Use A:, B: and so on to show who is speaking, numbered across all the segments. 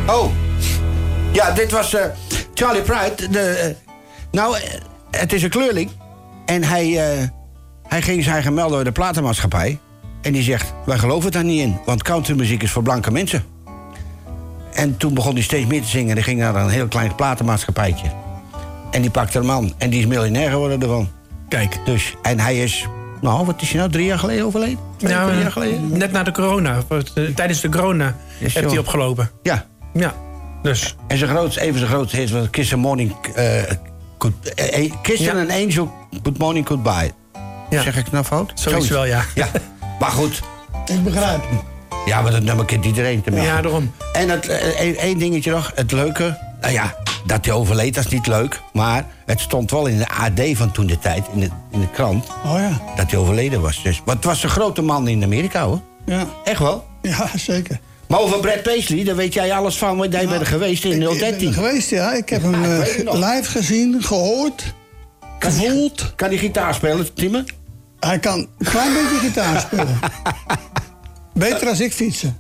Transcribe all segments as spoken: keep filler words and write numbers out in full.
A: Oh. Ja, dit was uh, Charlie Pride. De, uh, nou, uh, het is een kleurling. En hij, uh, hij ging zich eigen melden bij de platenmaatschappij. En die zegt, wij geloven daar niet in. Want countrymuziek is voor blanke mensen. En toen begon hij steeds meer te zingen. En die ging naar een heel klein platenmaatschappijtje. En die pakte hem aan. En die is miljonair geworden ervan.
B: Kijk.
A: Dus, en hij is, nou, wat is hij nou, drie jaar geleden overleden? Twee,
B: nou,
A: drie jaar geleden?
B: Net na de corona. Tijdens de corona
A: Is
B: heeft
A: zo.
B: hij opgelopen.
A: Ja.
B: Ja, dus.
A: En zijn grootste, even zijn grootste hit was Kiss a Morning... Uh, good, uh, Kiss
B: Ja.
A: and an Angel, Good Morning, Goodbye.
B: Ja.
A: Zeg ik het nou fout?
B: Zoiets wel, ja.
A: Ja, maar goed.
C: Ik begrijp hem.
A: Ja, maar dat nummer kent iedereen te maken.
B: Ja, daarom.
A: En het, uh, één, één dingetje nog, het leuke... Nou ja, dat hij overleed, dat is niet leuk. Maar het stond wel in de A D van toen de tijd, in de, in de krant...
C: Oh ja.
A: dat hij overleden was. Dus, want het was een grote man in Amerika, hoor.
C: Ja.
A: Echt wel.
C: Ja, zeker.
A: Maar over Brad Paisley, daar weet jij alles van. Want jij bent er geweest in
C: Ik
A: nul
C: ben
A: dertien.
C: er geweest, ja. Ik heb
A: Ja,
C: hem
A: ik
C: uh,
A: weet het nog.
C: live gezien, gehoord,
A: Kan hij-
C: gevoeld.
A: Kan hij gitaar spelen, Timme?
C: Hij kan een klein beetje gitaar spelen. Beter als ik fietsen.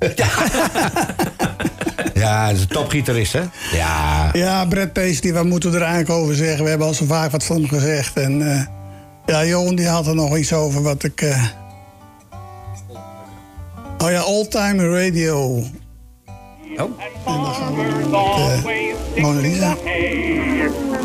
A: Ja, dat is een topgitarist, hè? Ja.
C: Ja, Brad Paisley, wat moeten we er eigenlijk over zeggen? We hebben al zo vaak wat van hem gezegd. En uh, ja, Johan die had er nog iets over wat ik... Uh... Oh ja, Oldtime Radio.
A: Oh.
C: En dan gaan we met uh, Mona Lisa.